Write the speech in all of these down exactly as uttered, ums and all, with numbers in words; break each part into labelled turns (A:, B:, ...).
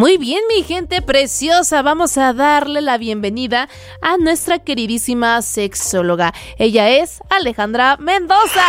A: Muy bien, mi gente preciosa, vamos a darle la bienvenida a nuestra queridísima sexóloga. Ella es Alejandra Mendoza.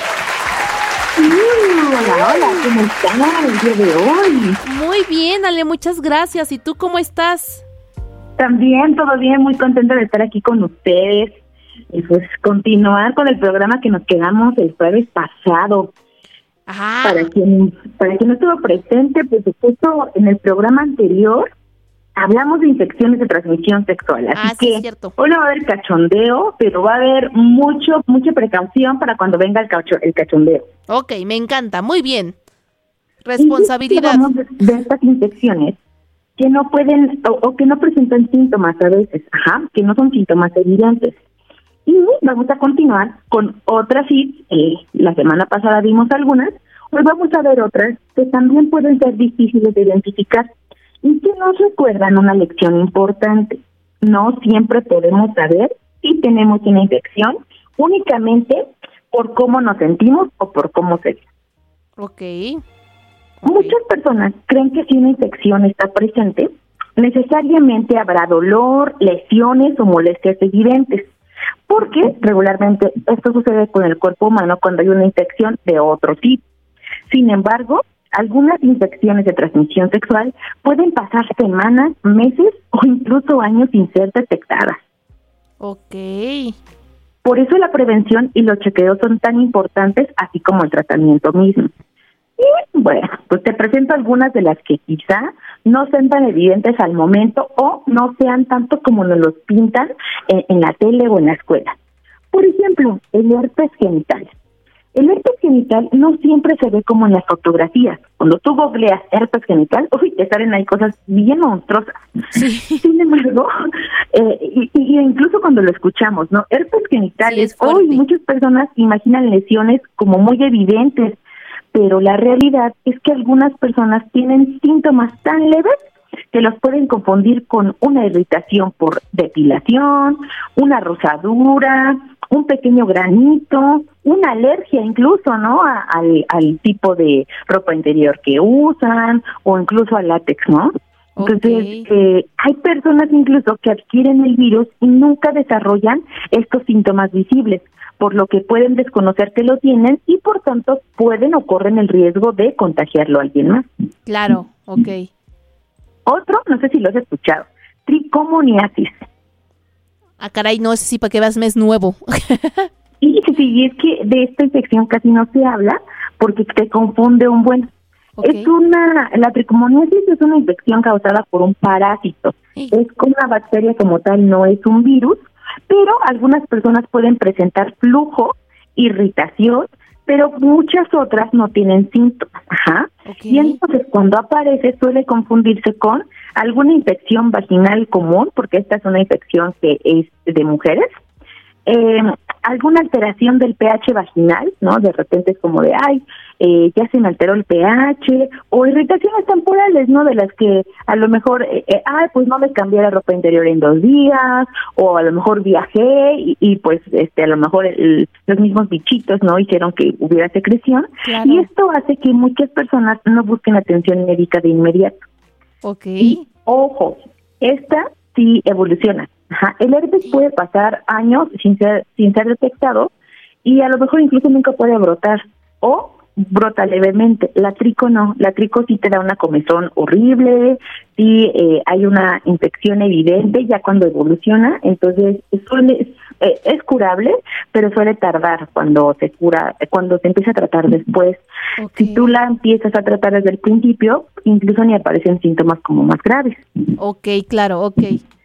B: Uh, hola, hola, ¿cómo están el día de hoy?
A: Muy bien, Ale, muchas gracias. ¿Y tú cómo estás?
B: También, todo bien, muy contenta de estar aquí con ustedes. Y pues continuar con el programa que nos quedamos el jueves pasado.
A: Ajá.
B: Para quien, para quien no estuvo presente, pues justo en el programa anterior hablamos de infecciones de transmisión sexual. Así
A: Ah, sí,
B: que
A: es cierto.
B: hoy no va a haber cachondeo, pero va a haber mucho, mucha precaución para cuando venga el, cacho, el cachondeo.
A: Ok, me encanta, muy bien. Responsabilidad.
B: Y hablamos de, de estas infecciones que no pueden o, o que no presentan síntomas a veces, ajá, que no son síntomas evidentes. Y vamos a continuar con otras, sí, eh, la semana pasada vimos algunas, hoy vamos a ver otras que también pueden ser difíciles de identificar y que nos recuerdan una lección importante. No siempre podemos saber si tenemos una infección únicamente por cómo nos sentimos o por cómo se ve.
A: Okay. ok.
B: Muchas personas creen que si una infección está presente, necesariamente habrá dolor, lesiones o molestias evidentes. Porque regularmente esto sucede con el cuerpo humano cuando hay una infección de otro tipo. Sin embargo, algunas infecciones de transmisión sexual pueden pasar semanas, meses o incluso años sin ser detectadas.
A: Ok.
B: Por eso la prevención y los chequeos son tan importantes, así como el tratamiento mismo. Y bueno, pues te presento algunas de las que quizá no sean tan evidentes al momento o no sean tanto como nos los pintan en, en la tele o en la escuela. Por ejemplo, el herpes genital. El herpes genital no siempre se ve como en las fotografías. Cuando tú googleas herpes genital, uy, te salen ahí cosas bien monstruosas.
A: Sí.
B: Sin embargo, eh, y, y incluso cuando lo escuchamos, ¿no? Herpes genital
A: Sí, es
B: es, hoy muchas personas imaginan lesiones como muy evidentes, pero la realidad es que algunas personas tienen síntomas tan leves que los pueden confundir con una irritación por depilación, una rosadura, un pequeño granito, una alergia incluso, ¿no? A, al, al tipo de ropa interior que usan o incluso al látex, ¿no? Entonces,
A: Okay.
B: eh, hay personas incluso que adquieren el virus y nunca desarrollan estos síntomas visibles, por lo que pueden desconocer que lo tienen y por tanto pueden o corren el riesgo de contagiarlo a alguien más.
A: Claro, ok.
B: Otro, no sé si lo has escuchado, tricomoniasis.
A: Ah, caray, no, ese sí, para que veas, me es nuevo.
B: Y sí, es que de esta infección casi no se habla porque te confunde un buen.
A: Okay.
B: Es una, la tricomoniasis es una infección causada por un parásito.
A: Sí.
B: Es como una bacteria como tal, no es un virus, pero algunas personas pueden presentar flujo, irritación, pero muchas otras no tienen síntomas. Ajá.
A: Okay.
B: Y entonces cuando aparece suele confundirse con alguna infección vaginal común, porque esta es una infección que es de mujeres, eh, alguna alteración del pH vaginal, ¿no? De repente es como de, ay, eh, ya se me alteró el pH, o irritaciones temporales, ¿no? De las que a lo mejor, eh, eh, ay, pues no me cambié la ropa interior en dos días, o a lo mejor viajé y, y pues este a lo mejor el, los mismos bichitos, ¿no? Hicieron que hubiera secreción,
A: Claro.
B: y esto hace que muchas personas no busquen atención médica de inmediato.
A: Ok.
B: Y, ojo, esta sí evoluciona. Ajá. El herpes puede pasar años sin ser sin ser detectado y a lo mejor incluso nunca puede brotar o brota levemente. La trico no, la trico sí te da una comezón horrible, sí eh, hay una infección evidente ya cuando evoluciona, entonces suele, eh, es curable, pero suele tardar cuando se cura, cuando se empieza a tratar después.
A: Okay.
B: Si tú la empiezas a tratar desde el principio, incluso ni aparecen síntomas como más graves.
A: Ok, claro, ok.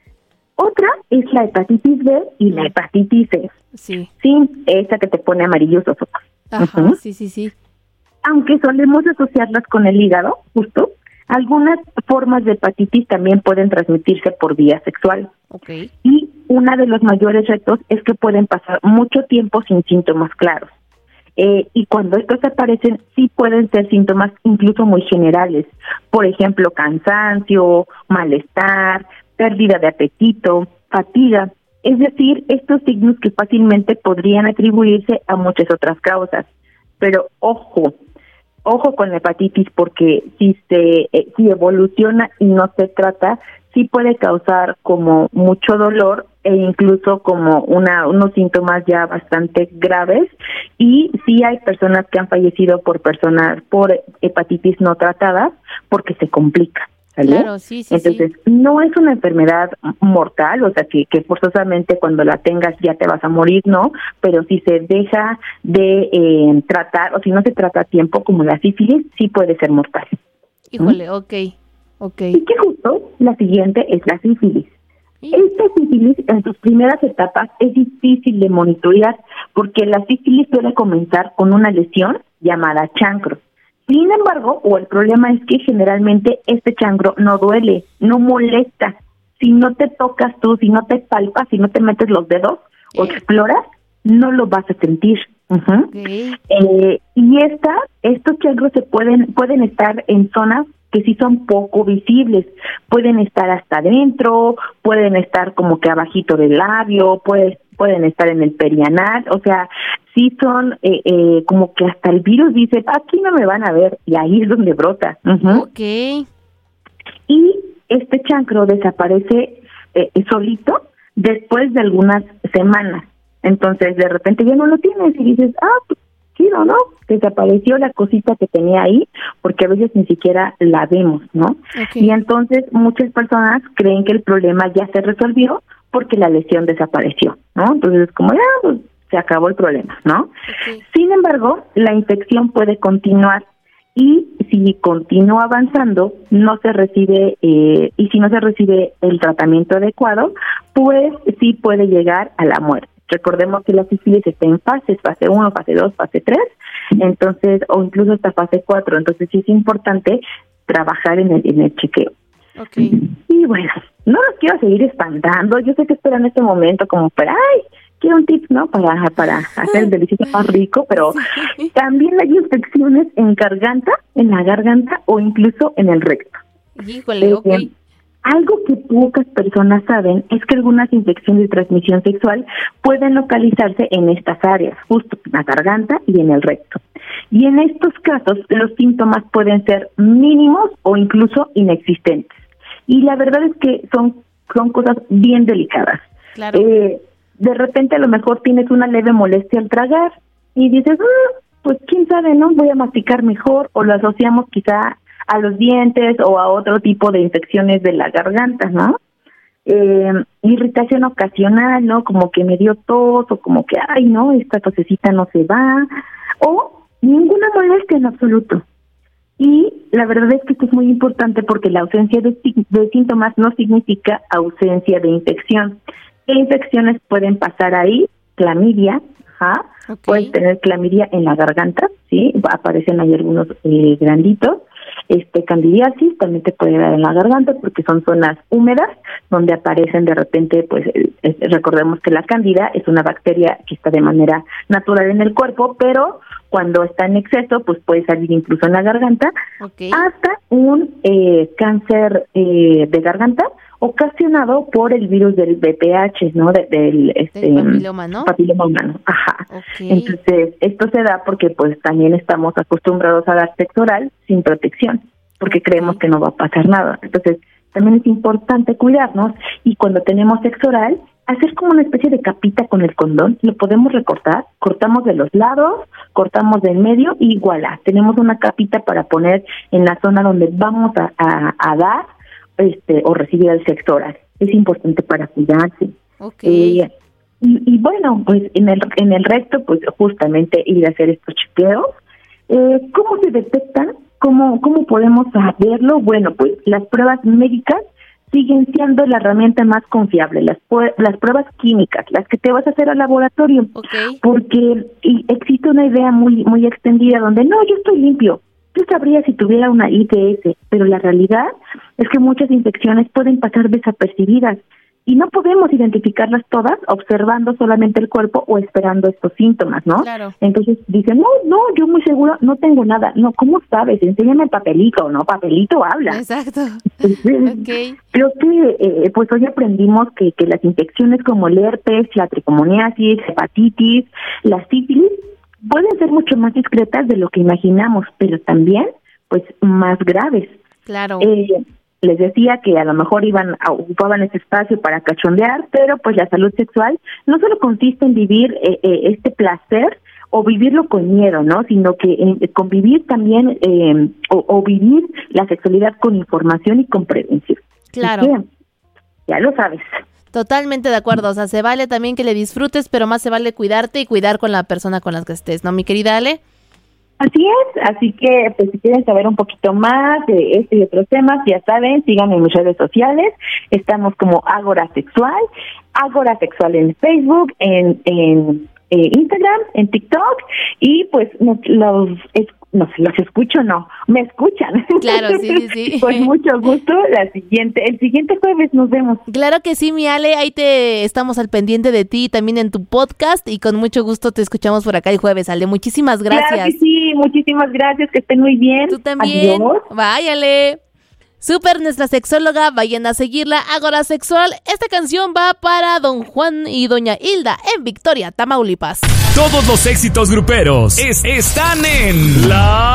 B: Otra es la hepatitis B y la hepatitis C.
A: Sí.
B: Sí, esa que te pone amarillos los ojos.
A: Ajá,
B: Uh-huh.
A: sí, sí, sí.
B: Aunque solemos asociarlas con el hígado, justo, algunas formas de hepatitis también pueden transmitirse por vía sexual.
A: Ok.
B: Y uno de los mayores retos es que pueden pasar mucho tiempo sin síntomas claros. Eh, y cuando estos aparecen, sí pueden ser síntomas incluso muy generales. Por ejemplo, cansancio, malestar, pérdida de apetito, fatiga. Es decir, estos signos que fácilmente podrían atribuirse a muchas otras causas. Pero, ojo, ojo con la hepatitis, porque si se eh, si evoluciona y no se trata, sí puede causar como mucho dolor e incluso como una unos síntomas ya bastante graves, y sí hay personas que han fallecido por personas por hepatitis no tratadas porque se complica. ¿Sale?
A: Claro, sí, sí,
B: Entonces,
A: sí.
B: no es una enfermedad mortal, o sea, que, que forzosamente cuando la tengas ya te vas a morir, no, pero si se deja de eh, tratar, o si no se trata a tiempo, como la sífilis, sí puede ser mortal.
A: Híjole, ¿Mm? ok, ok.
B: Y que justo la siguiente es la sífilis.
A: ¿Sí?
B: Esta sífilis en sus primeras etapas es difícil de monitorear porque la sífilis suele comenzar con una lesión llamada chancro. Sin embargo, o el problema es que generalmente este chancro no duele, no molesta. Si no te tocas tú, si no te palpas, si no te metes los dedos eh. o exploras, no lo vas a sentir. Uh-huh. Okay. Eh, y esta, estos chancros se pueden pueden estar en zonas que sí son poco visibles, pueden estar hasta adentro, pueden estar como que abajito del labio, puede, pueden estar en el perianal, o sea, sí son eh, eh, como que hasta el virus dice, aquí no me van a ver, y ahí es donde brota. Uh-huh.
A: Okay.
B: Y este chancro desaparece eh, solito después de algunas semanas, entonces de repente ya no lo tienes y dices, ah, pues sí o no, desapareció la cosita que tenía ahí, porque a veces ni siquiera la vemos, ¿no? Okay. Y entonces muchas personas creen que el problema ya se resolvió porque la lesión desapareció, ¿no? Entonces como ya, pues, se acabó el problema, ¿no? Okay. Sin embargo, la infección puede continuar y si continúa avanzando, no se recibe, eh, y si no se recibe el tratamiento adecuado, pues sí puede llegar a la muerte. Recordemos que la sífilis está en fases, fase uno, fase dos, fase tres, entonces, o incluso hasta fase cuatro, entonces sí es importante trabajar en el, en el chequeo.
A: Okay.
B: Y bueno, no los quiero seguir espantando, yo sé que esperan este momento como para, ay, quiero un tip, ¿no? Para, para hacer el delicioso más rico, pero sí. También hay infecciones en garganta, en la garganta o incluso en el recto.
A: Híjole, eh, ok.
B: Algo que pocas personas saben es que algunas infecciones de transmisión sexual pueden localizarse en estas áreas, justo en la garganta y en el recto. Y en estos casos, los síntomas pueden ser mínimos o incluso inexistentes. Y la verdad es que son, son cosas bien delicadas.
A: Claro.
B: Eh, de repente a lo mejor tienes una leve molestia al tragar y dices, ah, pues quién sabe, ¿no? Voy a masticar mejor, o lo asociamos quizá a los dientes o a otro tipo de infecciones de la garganta, ¿no? Eh, irritación ocasional, ¿no? Como que me dio tos, o como que, ay, no, esta tosecita no se va, o ninguna molestia en absoluto. Y la verdad es que esto es muy importante porque la ausencia de, de síntomas no significa ausencia de infección. ¿Qué infecciones pueden pasar ahí? Clamidia, ¿ah? Okay. Puedes tener clamidia en la garganta, ¿sí? Aparecen ahí algunos eh, granditos. Este, candidiasis también te puede dar en la garganta porque son zonas húmedas donde aparecen de repente, pues eh, recordemos que la cándida es una bacteria que está de manera natural en el cuerpo, pero cuando está en exceso, pues puede salir incluso en la garganta, okay. Hasta un eh, cáncer eh, de garganta ocasionado por el virus del V P H, ¿no? De, del este,
A: papiloma, ¿no?
B: Papiloma humano, ajá.
A: Okay.
B: Entonces, esto se da porque pues también estamos acostumbrados a dar sexo oral sin protección, porque okay. Creemos que no va a pasar nada. Entonces, también es importante cuidarnos y cuando tenemos sexo oral, hacer como una especie de capita con el condón, lo podemos recortar, cortamos de los lados, cortamos del medio y voilà, tenemos una capita para poner en la zona donde vamos a, a, a dar este o recibir el sexo oral. Es importante para cuidarse.
A: Okay.
B: Eh, y, y bueno, pues en el en el recto, pues justamente ir a hacer estos chequeos. Eh, ¿Cómo se detectan? ¿Cómo, ¿Cómo podemos saberlo? Bueno, pues las pruebas médicas siguen siendo la herramienta más confiable, las las pruebas químicas, las que te vas a hacer al laboratorio,
A: okay.
B: Porque y existe una idea muy muy extendida donde no, yo estoy limpio, yo sabría si tuviera una I T S, pero la realidad es que muchas infecciones pueden pasar desapercibidas y no podemos identificarlas todas observando solamente el cuerpo o esperando estos síntomas, ¿no?
A: Claro.
B: Entonces dicen, no, no, yo muy seguro no tengo nada. No, ¿cómo sabes? Enséñame el papelito, ¿no? Papelito habla.
A: Exacto.
B: Entonces,
A: okay.
B: Creo que eh, pues hoy aprendimos que, que las infecciones como el herpes, la tricomoniasis, hepatitis, la sífilis, pueden ser mucho más discretas de lo que imaginamos, pero también pues más graves.
A: Claro.
B: Eh, les decía que a lo mejor iban a, ocupaban ese espacio para cachondear, pero pues la salud sexual no solo consiste en vivir eh, eh, este placer o vivirlo con miedo, ¿no? Sino que eh, convivir también eh, o, o vivir la sexualidad con información y con prevención.
A: Claro.
B: Así que, ya lo sabes.
A: Totalmente de acuerdo, o sea, se vale también que le disfrutes, pero más se vale cuidarte y cuidar con la persona con la que estés, ¿no, mi querida Ale?
B: Así es, así que pues si quieren saber un poquito más de este y otros temas, ya saben, síganme en mis redes sociales, estamos como Ágora Sexual, Ágora Sexual en Facebook, en, en eh, Instagram, en TikTok, y pues nos, los, es, no sé, los escucho, no, me escuchan.
A: Claro, sí, sí, sí.
B: Pues mucho gusto, la siguiente, el siguiente jueves nos vemos.
A: Claro que sí, mi Ale, ahí te estamos al pendiente de ti también en tu podcast y con mucho gusto te escuchamos por acá el jueves, Ale, muchísimas gracias.
B: Claro que sí, muchísimas gracias, que estén muy bien.
A: Tú también.
B: Adiós.
A: Váyale. Súper, nuestra sexóloga, vayan a seguirla, Ágora Sexual. Esta canción va para don Juan y doña Hilda en Victoria, Tamaulipas.
C: Todos los éxitos gruperos es, están en La